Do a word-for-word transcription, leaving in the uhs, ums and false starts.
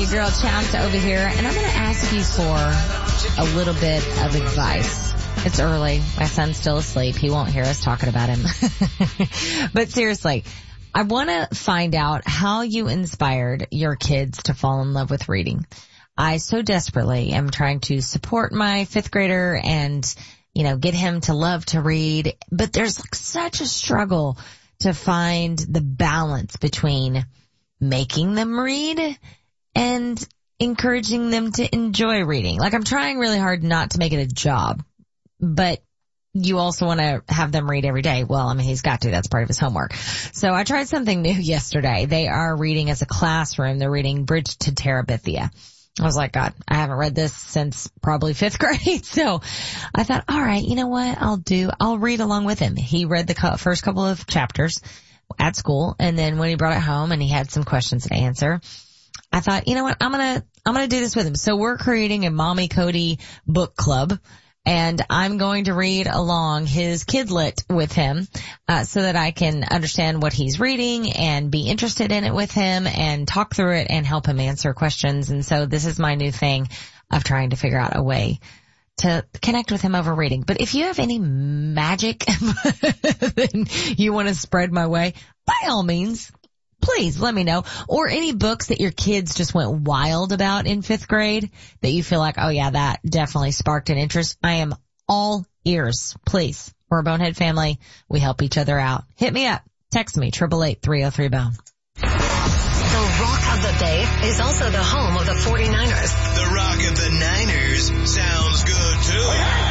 your girl Chance over here, and I'm going to ask you for a little bit of advice. It's early. My son's still asleep. He won't hear us talking about him. But seriously, I want to find out how you inspired your kids to fall in love with reading. I so desperately am trying to support my fifth grader and, you know, get him to love to read. But there's like such a struggle to find the balance between making them read and encouraging them to enjoy reading. Like, I'm trying really hard not to make it a job, but you also want to have them read every day. Well, I mean, he's got to. That's part of his homework. So I tried something new yesterday. They are reading as a classroom. They're reading Bridge to Terabithia. I was like, God, I haven't read this since probably fifth grade. So I thought, all right, you know what I'll do? I'll read along with him. He read the first couple of chapters at school, and then when he brought it home and he had some questions to answer, I thought, you know what, I'm going to, I'm going to do this with him. So we're creating a Mommy Cody book club, and I'm going to read along his Kidlit with him, uh, so that I can understand what he's reading and be interested in it with him and talk through it and help him answer questions. And so this is my new thing of trying to figure out a way to connect with him over reading. But if you have any magic that you want to spread my way, by all means, please let me know. Or any books that your kids just went wild about in fifth grade that you feel like, oh yeah, that definitely sparked an interest. I am all ears. Please. We're a Bonehead family. We help each other out. Hit me up. Text me, eight eight eight, three oh three, bone. The Rock of the Bay is also the home of the forty-niners. The Rock of the Niners sounds good too.